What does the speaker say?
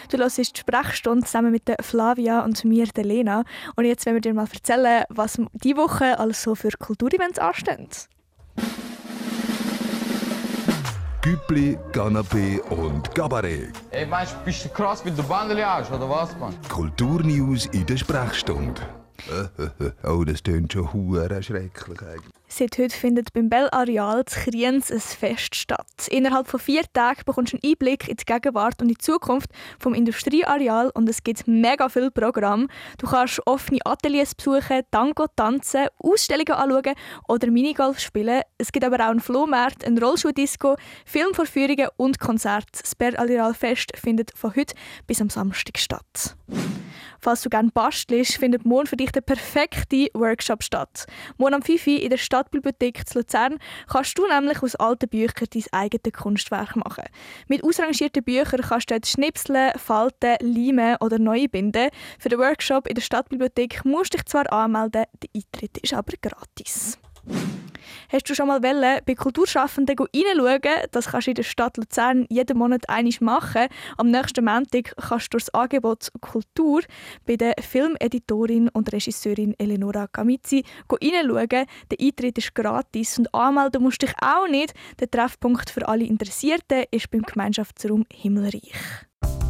Du hörst die Sprechstunde zusammen mit der Flavia und mir, der Lena. Und jetzt wollen wir dir mal erzählen, was diese Woche alles so für Kulturevents anstehen. Güppli, Canapé und Gabarett. Ey, weißt du, bist du krass, wie du Bandeli hast, oder was, Mann? Kulturnews in der Sprechstunde. Oh, das klingt schon hure schrecklich eigentlich. Seit heute findet beim Bell-Areal zu Kriens ein Fest statt. Innerhalb von 4 Tagen bekommst du einen Einblick in die Gegenwart und die Zukunft vom Industrieareal und es gibt mega viel Programm. Du kannst offene Ateliers besuchen, Tango tanzen, Ausstellungen anschauen oder Minigolf spielen. Es gibt aber auch einen Flohmarkt, eine Rollschuhdisco, Filmvorführungen und Konzerte. Das Bell-Areal Fest findet von heute bis am Samstag statt. Falls du gerne bastelst, findet morgen für dich der perfekte Workshop statt. Morgen am 5 Uhr in der Stadtbibliothek zu Luzern kannst du nämlich aus alten Büchern dein eigenes Kunstwerk machen. Mit ausrangierten Büchern kannst du dort schnipseln, falten, leimen oder neu binden. Für den Workshop in der Stadtbibliothek musst du dich zwar anmelden, der Eintritt ist aber gratis. Hast du schon mal bei Kulturschaffenden reinschauen? Das kannst du in der Stadt Luzern jeden Monat einmal machen. Am nächsten Montag kannst du durch das Angebot Kultur bei der Filmeditorin und Regisseurin Eleonora Camizzi reinschauen. Der Eintritt ist gratis und anmelden musst du dich auch nicht. Der Treffpunkt für alle Interessierten ist beim Gemeinschaftsraum Himmelreich.